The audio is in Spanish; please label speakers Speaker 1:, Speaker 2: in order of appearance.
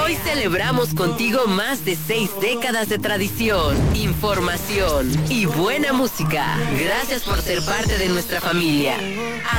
Speaker 1: Hoy celebramos contigo más de 6 décadas de tradición, información y buena música. Gracias por ser parte de nuestra familia.